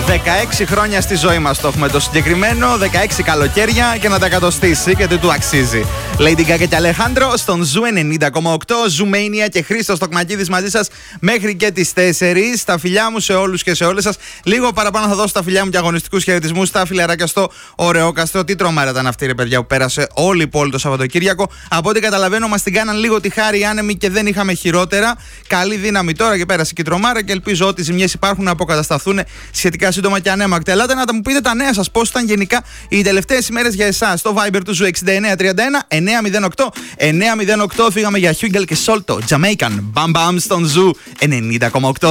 16 χρόνια στη ζωή μας το έχουμε το συγκεκριμένο, 16 καλοκαίρια και να τα εκατοστήσει και του αξίζει. Lady Gaga και Αλεχάνδρο στον Ζου 90,8, Ζουμania και Χρήστος Τοκμακίδης μαζί σας μέχρι και τις 4. Τα φιλιά μου σε όλους και σε όλες σας. Λίγο παραπάνω θα δώσω τα φιλιά μου και αγωνιστικούς χαιρετισμούς στα φιλαράκια στο ωραίο Καστρό. Τι τρομάρα ήταν αυτή, ρε παιδιά, που πέρασε όλη η πόλη το Σαββατοκύριακο. Από ό,τι καταλαβαίνω, μας την κάναν λίγο τη χάρη οι άνεμοι και δεν είχαμε χειρότερα. Καλή δύναμη τώρα και πέρασε και η τρομάρα και ελπίζω ότι οι ζημιές υπάρχουν να αποκατασταθούν σχετικά σύντομα και ανέμακτα. Ελάτε να μου πείτε τα νέα σας, πώς ήταν γενικά οι τελευταίες ημέρες για εσάς. Στο Viber του Ζου 6931 908 908. Φύγαμε για Χιούγκελ και Σόλτο, Jamaican, Bam Bam στον Ζου 90,8.